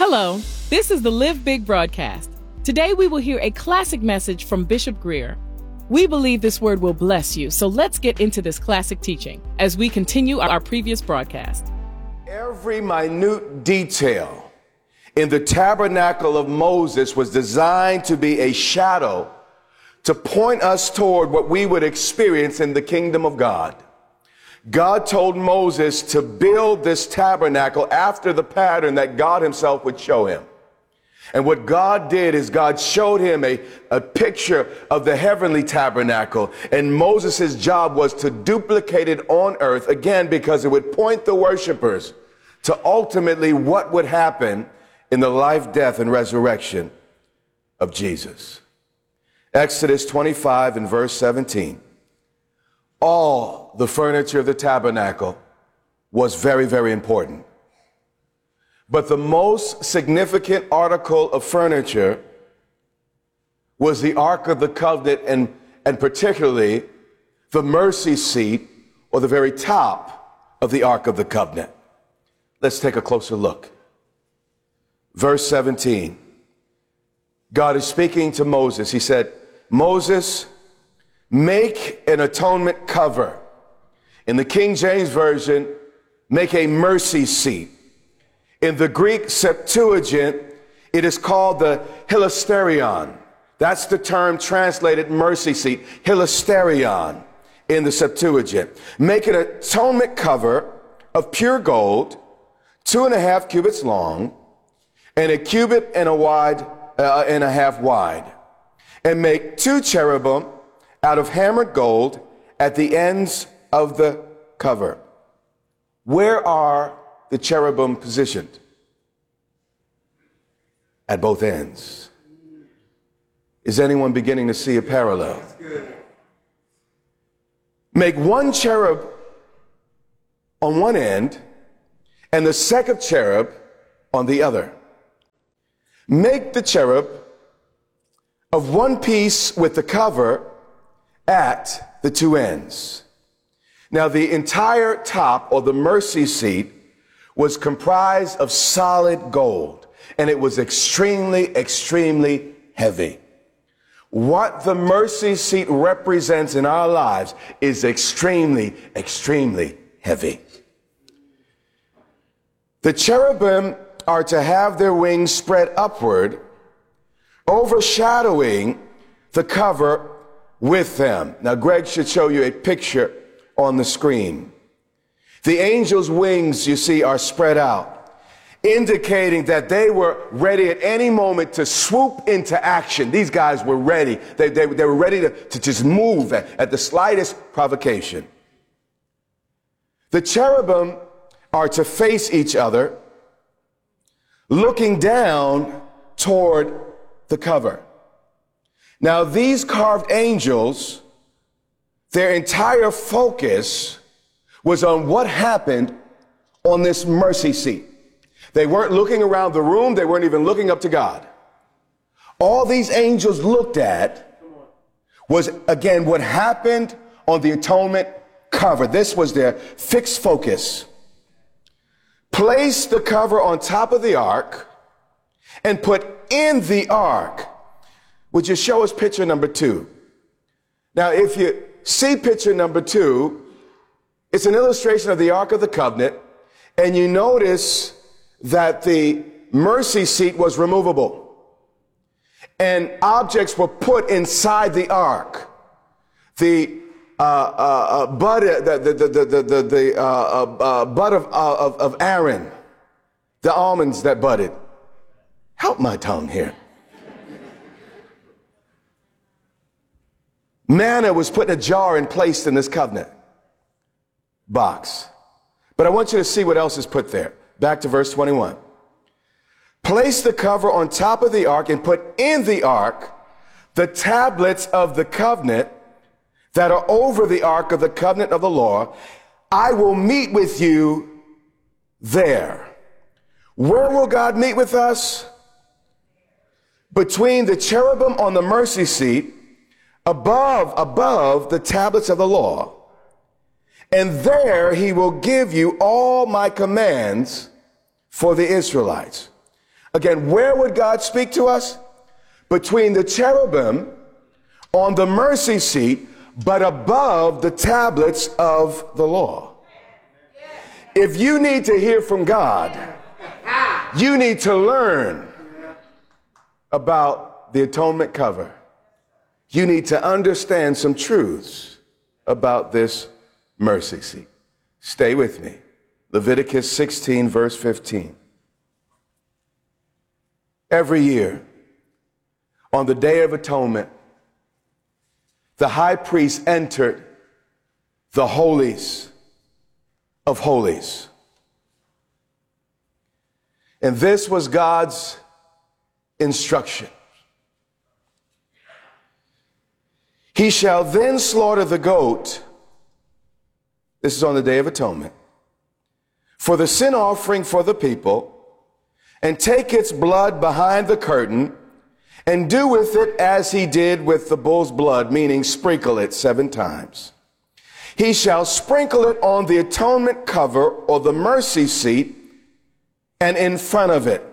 Hello, this is the Live Big broadcast. Today we will hear a classic message from Bishop Greer. We believe this word will bless you, so let's get into this classic teaching as we continue our previous broadcast. Every minute detail in the tabernacle of Moses was designed to be a shadow to point us toward what we would experience in the kingdom of God. God told Moses to build this tabernacle after the pattern that God himself would show him. And what God did is God showed him a picture of the heavenly tabernacle. And Moses' job was to duplicate it on earth, again, because it would point the worshipers to ultimately what would happen in the life, death, and resurrection of Jesus. Exodus 25 and verse 17. All the furniture of the tabernacle was very, very important. But the most significant article of furniture was the Ark of the Covenant, and particularly the mercy seat, or the very top of the Ark of the Covenant. Let's take a closer look. Verse 17. God is speaking to Moses. He said, Moses, make an atonement cover. In the King James Version, make a mercy seat. In the Greek Septuagint, it is called the hilasterion. That's the term translated mercy seat, hilasterion in the Septuagint. Make an atonement cover of pure gold, 2.5 cubits long, and 1.5 cubits wide. And make 2 cherubim out of hammered gold at the ends of the cover. Where are the cherubim positioned? At both ends. Is anyone beginning to see a parallel? Make 1 cherub on one end and the second cherub on the other. Make the cherub of one piece with the cover at the 2 ends. Now, the entire top, or the mercy seat, was comprised of solid gold, and it was extremely, extremely heavy. What the mercy seat represents in our lives is extremely, extremely heavy. The cherubim are to have their wings spread upward, overshadowing the cover with them. Now, Greg should show you a picture on the screen. The angel's wings, you see, are spread out, indicating that they were ready at any moment to swoop into action. These guys were ready. They were ready to just move at the slightest provocation. The cherubim are to face each other, looking down toward the cover. Now, these carved angels, their entire focus was on what happened on this mercy seat. They weren't looking around the room. They weren't even looking up to God. All these angels looked at was, again, what happened on the atonement cover. This was their fixed focus. Place the cover on top of the ark and put in the ark. Would you show us picture number 2? Now, if you see picture number 2, it's an illustration of the Ark of the Covenant, and you notice that the mercy seat was removable, and objects were put inside the ark. The bud of Aaron, the almonds that budded. Help my tongue here. Manna was put in a jar and placed in this covenant box. But I want you to see what else is put there. Back to verse 21. Place the cover on top of the ark and put in the ark the tablets of the covenant that are over the ark of the covenant of the law. I will meet with you there. Where will God meet with us? Between the cherubim on the mercy seat, above the tablets of the law. And there he will give you all my commands for the Israelites. Again, where would God speak to us? Between the cherubim on the mercy seat, but above the tablets of the law. If you need to hear from God, you need to learn about the atonement cover. You need to understand some truths about this mercy seat. Stay with me. Leviticus 16, verse 15. Every year, on the Day of Atonement, the high priest entered the holies of holies. And this was God's instruction. He shall then slaughter the goat. This is on the Day of Atonement. For the sin offering for the people, and take its blood behind the curtain, and do with it as he did with the bull's blood, meaning sprinkle it 7 times. He shall sprinkle it on the atonement cover or the mercy seat and in front of it.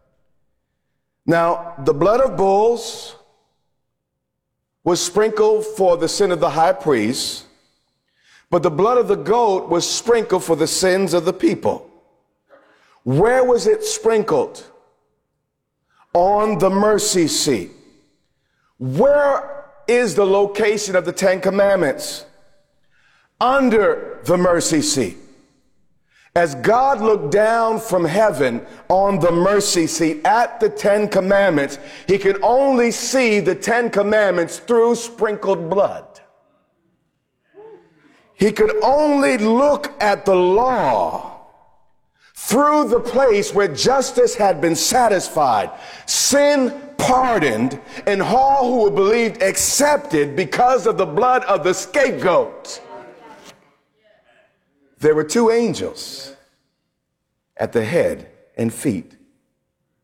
Now, the blood of bulls was sprinkled for the sin of the high priest, but the blood of the goat was sprinkled for the sins of the people. Where was it sprinkled? On the mercy seat. Where is the location of the 10 Commandments? Under the mercy seat. As God looked down from heaven on the mercy seat at the 10 Commandments, he could only see the 10 Commandments through sprinkled blood. He could only look at the law through the place where justice had been satisfied, sin pardoned, and all who were believed accepted because of the blood of the scapegoat. There were 2 angels at the head and feet